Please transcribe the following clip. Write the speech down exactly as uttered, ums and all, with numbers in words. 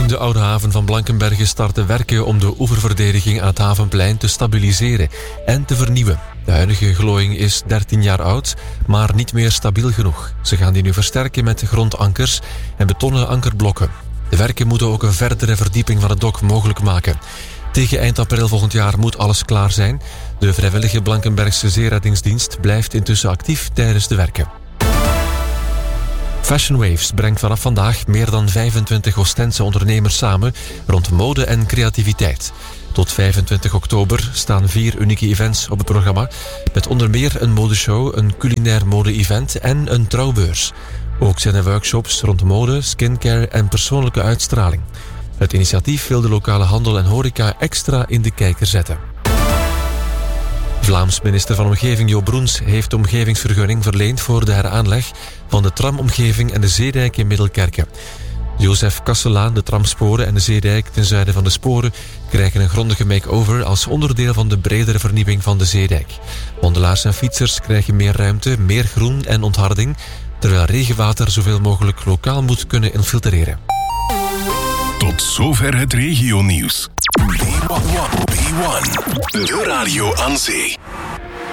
In de oude haven van Blankenberge starten werken om de oeververdediging aan het Havenplein te stabiliseren en te vernieuwen. De huidige glooiing is dertien jaar oud, maar niet meer stabiel genoeg. Ze gaan die nu versterken met grondankers en betonnen ankerblokken. De werken moeten ook een verdere verdieping van het dok mogelijk maken. Tegen eind april volgend jaar moet alles klaar zijn. De vrijwillige Blankenbergse zeereddingsdienst blijft intussen actief tijdens de werken. Fashion Waves brengt vanaf vandaag meer dan vijfentwintig Oostense ondernemers samen rond mode en creativiteit. Tot vijfentwintig oktober staan vier unieke events op het programma, met onder meer een modeshow, een culinair mode-event en een trouwbeurs. Ook zijn er workshops rond mode, skincare en persoonlijke uitstraling. Het initiatief wil de lokale handel en horeca extra in de kijker zetten. Vlaams minister van Omgeving Jo Broens heeft de omgevingsvergunning verleend voor de heraanleg van de tramomgeving en de zeedijk in Middelkerke. Jozef Kasselaan, de tramsporen en de zeedijk ten zuiden van de sporen krijgen een grondige make-over als onderdeel van de bredere vernieuwing van de zeedijk. Wandelaars en fietsers krijgen meer ruimte, meer groen en ontharding, terwijl regenwater zoveel mogelijk lokaal moet kunnen infiltreren. Tot zover het regionieuws. B one, B one, de radio aan zee.